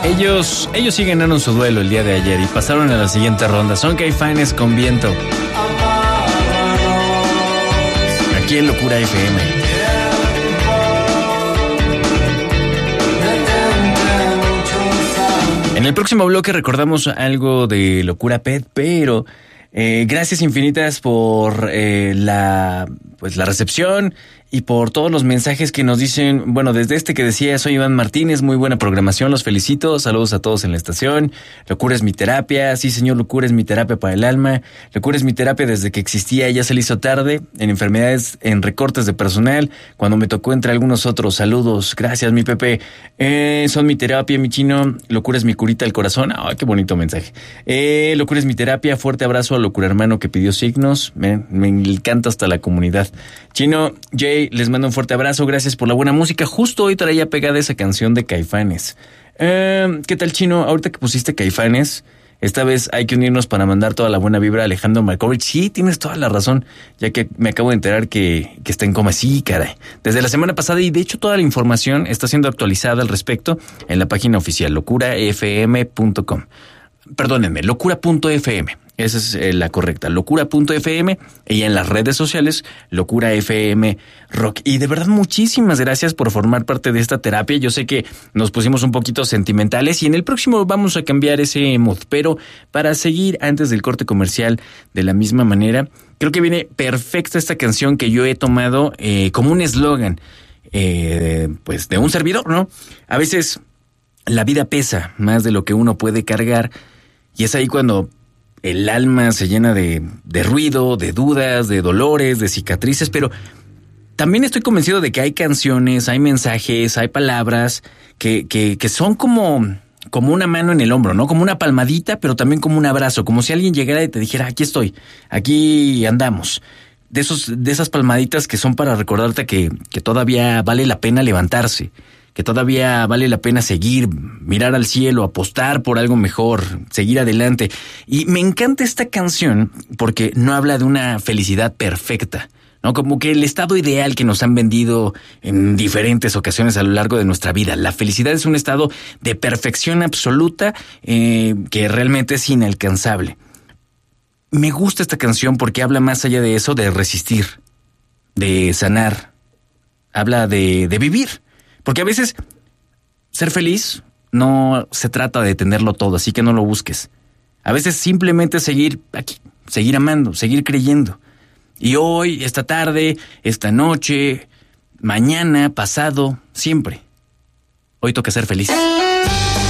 Ellos sí ganaron su duelo el día de ayer y pasaron a la siguiente ronda. Son Caifanes con Viento. Aquí en Locura FM. En el próximo bloque recordamos algo de Locura Pet, pero gracias infinitas por la recepción y por todos los mensajes que nos dicen. Bueno, desde este que decía, soy Iván Martínez, muy buena programación, los felicito, saludos a todos en la estación. Locura es mi terapia, sí señor, Locura es mi terapia para el alma. Locura es mi terapia desde que existía, ya se le hizo tarde, en enfermedades, en recortes de personal, cuando me tocó entre algunos otros. Saludos, gracias mi Pepe. Son mi terapia, mi chino. Locura es mi curita al corazón. Ay, qué bonito mensaje. Locura es mi terapia, fuerte abrazo a Locura hermano que pidió signos. Me encanta hasta la comunidad. Chino, Jay, les mando un fuerte abrazo, gracias por la buena música. Justo hoy traía pegada esa canción de Caifanes. ¿Qué tal, Chino? Ahorita que pusiste Caifanes, esta vez hay que unirnos para mandar toda la buena vibra a Alejandro Markovich. Sí, tienes toda la razón, ya que me acabo de enterar que está en coma. Sí, caray. Desde la semana pasada, y de hecho toda la información está siendo actualizada al respecto en la página oficial, locurafm.com. Perdónenme, locura.fm. Esa es la correcta, locura.fm, y en las redes sociales, Locura FM Rock. Y de verdad, muchísimas gracias por formar parte de esta terapia. Yo sé que nos pusimos un poquito sentimentales y en el próximo vamos a cambiar ese mood, pero para seguir antes del corte comercial de la misma manera, creo que viene perfecta esta canción que yo he tomado como un eslogan, pues de un servidor, ¿no? A veces la vida pesa más de lo que uno puede cargar y es ahí cuando el alma se llena de ruido, de dudas, de dolores, de cicatrices, pero también estoy convencido de que hay canciones, hay mensajes, hay palabras que son como una mano en el hombro, ¿no? Como una palmadita, pero también como un abrazo, como si alguien llegara y te dijera, aquí estoy, aquí andamos. De esas palmaditas que son para recordarte que todavía vale la pena levantarse, que todavía vale la pena seguir, mirar al cielo, apostar por algo mejor, seguir adelante. Y me encanta esta canción porque no habla de una felicidad perfecta, ¿no? Como que el estado ideal que nos han vendido en diferentes ocasiones a lo largo de nuestra vida. La felicidad es un estado de perfección absoluta que realmente es inalcanzable. Me gusta esta canción porque habla más allá de eso, de resistir, de sanar. Habla de vivir. Porque a veces ser feliz no se trata de tenerlo todo, así que no lo busques. A veces simplemente seguir aquí, seguir amando, seguir creyendo. Y hoy, esta tarde, esta noche, mañana, pasado, siempre. Hoy toca ser feliz.